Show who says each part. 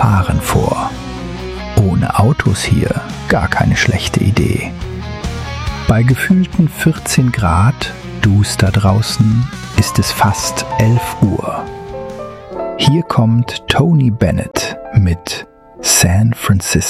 Speaker 1: Fahren vor. Ohne Autos hier gar keine schlechte Idee. Bei gefühlten 14 Grad, duster draußen, ist es fast 11 Uhr. Hier kommt Tony Bennett mit San Francisco.